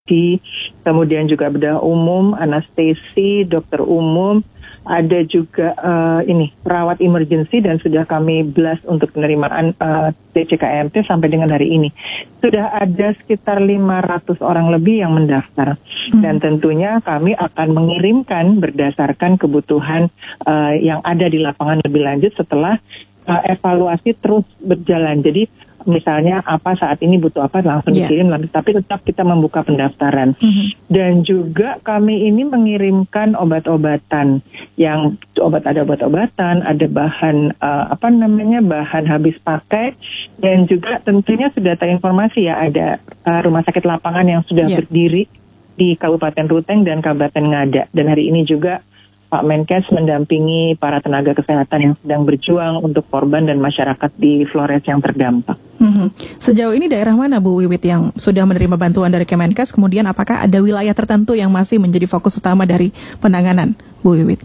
kemudian juga bedah umum, anestesi, dokter umum, ada juga perawat emergency dan sudah kami blast untuk penerimaan DCKMT sampai dengan hari ini. Sudah ada sekitar 500 orang lebih yang mendaftar. Dan tentunya kami akan mengirimkan berdasarkan kebutuhan yang ada di lapangan lebih lanjut setelah evaluasi terus berjalan. Jadi misalnya apa saat ini butuh apa langsung dikirim, tapi tetap kita membuka pendaftaran. Dan juga kami ini mengirimkan obat-obatan yang ada obat-obatan, ada bahan bahan habis pakai, dan juga tentunya sudah terinformasi ya ada rumah sakit lapangan yang sudah berdiri di Kabupaten Ruteng dan Kabupaten Ngada. Dan hari ini juga Pak Menkes mendampingi para tenaga kesehatan yang sedang berjuang untuk korban dan masyarakat di Flores yang terdampak. Sejauh ini daerah mana Bu Wiwit yang sudah menerima bantuan dari Kemenkes? Kemudian apakah ada wilayah tertentu yang masih menjadi fokus utama dari penanganan, Bu Wiwit?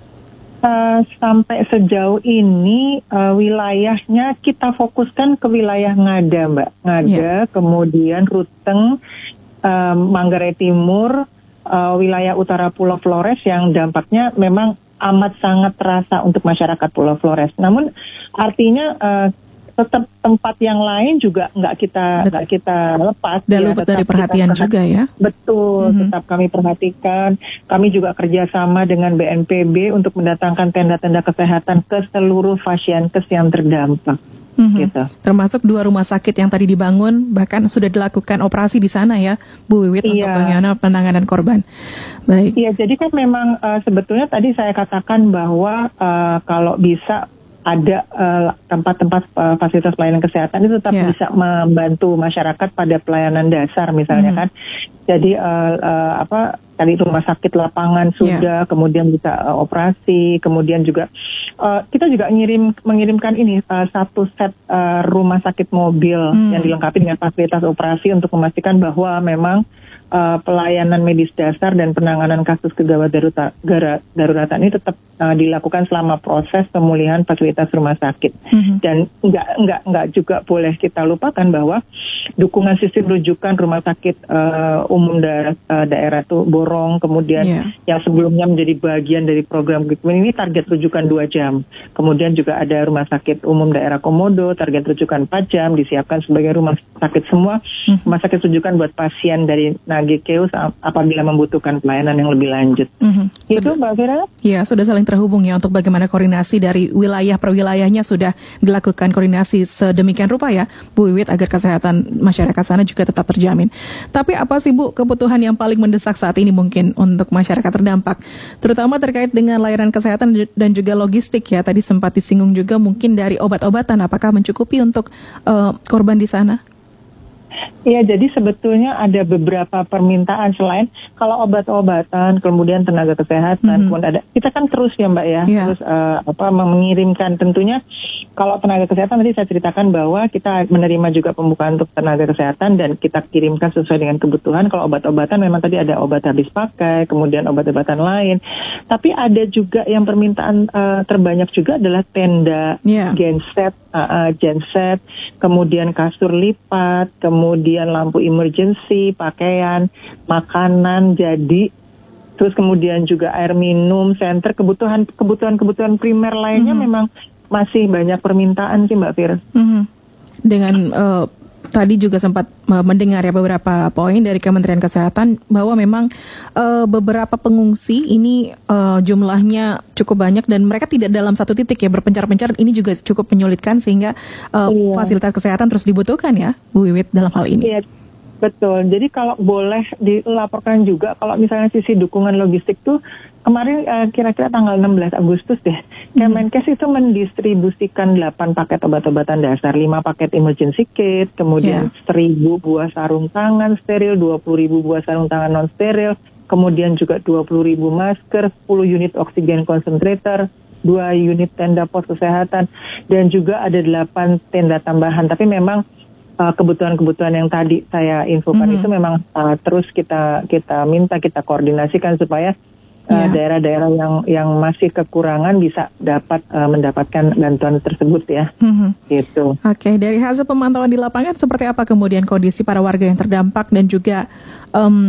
Sampai sejauh ini wilayahnya kita fokuskan ke wilayah Ngada, Mbak. Ngada, kemudian Ruteng, Manggarai Timur, wilayah utara Pulau Flores yang dampaknya memang amat sangat terasa untuk masyarakat Pulau Flores. Namun artinya tetap tempat yang lain juga nggak kita lepas. Dan luput dari perhatian juga ya. Betul, tetap kami perhatikan. Kami juga kerjasama dengan BNPB untuk mendatangkan tenda-tenda kesehatan ke seluruh pasienkes yang terdampak. Gitu. Termasuk 2 rumah sakit yang tadi dibangun, bahkan sudah dilakukan operasi di sana ya, Bu Wiwit, untuk bagaimana penanganan korban. Baik. Iya, jadi kan memang sebetulnya tadi saya katakan bahwa kalau bisa ada tempat-tempat fasilitas pelayanan kesehatan itu tetap bisa membantu masyarakat pada pelayanan dasar misalnya kan. Jadi tadi rumah sakit lapangan sudah, kemudian bisa operasi, kemudian juga kita juga mengirimkan ini satu set rumah sakit mobil yang dilengkapi dengan fasilitas operasi untuk memastikan bahwa memang pelayanan medis dasar dan penanganan kasus kegawat daruratan ini tetap dilakukan selama proses pemulihan fasilitas rumah sakit. Dan nggak juga boleh kita lupakan bahwa dukungan sistem rujukan rumah sakit umum daerah itu Borong, kemudian yang sebelumnya menjadi bagian dari program ini target rujukan 2 jam. Kemudian juga ada rumah sakit umum daerah Komodo, target rujukan 4 jam, disiapkan sebagai rumah sakit semua, rumah sakit rujukan buat pasien dari Nagekeus apabila membutuhkan pelayanan yang lebih lanjut. Itu Mbak Fira? Ya, sudah saling terhubung ya untuk bagaimana koordinasi dari wilayah per wilayahnya sudah dilakukan koordinasi sedemikian rupa ya, Bu Wiwit, agar kesehatan masyarakat sana juga tetap terjamin. Tapi apa sih Bu kebutuhan yang paling mendesak saat ini mungkin untuk masyarakat terdampak, terutama terkait dengan layanan kesehatan dan juga logistik ya, tadi sempat disinggung juga mungkin dari obat-obatan, apakah mencukupi untuk korban di sana? Ya, jadi sebetulnya ada beberapa permintaan selain kalau obat-obatan, kemudian tenaga kesehatan, kemudian ada kita kan terus ya Mbak ya, terus mengirimkan tentunya. Kalau tenaga kesehatan tadi saya ceritakan bahwa kita menerima juga pembukaan untuk tenaga kesehatan dan kita kirimkan sesuai dengan kebutuhan. Kalau obat-obatan memang tadi ada obat habis pakai, kemudian obat-obatan lain. Tapi ada juga yang permintaan terbanyak juga adalah tenda, genset, kemudian kasur lipat, kemudian lampu emergency, pakaian, makanan, jadi terus kemudian juga air minum, senter, kebutuhan primer lainnya memang masih banyak permintaan sih Mbak Fir. Dengan tadi juga sempat mendengar ya beberapa poin dari Kementerian Kesehatan bahwa memang beberapa pengungsi ini jumlahnya cukup banyak dan mereka tidak dalam satu titik ya, berpencar-pencar. Ini juga cukup menyulitkan sehingga fasilitas kesehatan terus dibutuhkan ya, Bu Wiwit, dalam hal ini. Iya, betul. Jadi kalau boleh dilaporkan juga kalau misalnya sisi dukungan logistik tuh kemarin kira-kira tanggal 16 Agustus deh, Kemenkes itu mendistribusikan 8 paket obat-obatan dasar, 5 paket emergency kit, kemudian 1.000 buah sarung tangan steril, 20.000 buah sarung tangan non steril, kemudian juga 20.000 masker, 10 unit oksigen concentrator, 2 unit tenda pos kesehatan, dan juga ada 8 tenda tambahan. Tapi memang kebutuhan-kebutuhan yang tadi saya infokan itu memang terus kita minta, kita koordinasikan supaya daerah-daerah yang masih kekurangan bisa dapat mendapatkan bantuan tersebut ya. Gitu. Oke, dari hasil pemantauan di lapangan seperti apa kemudian kondisi para warga yang terdampak dan juga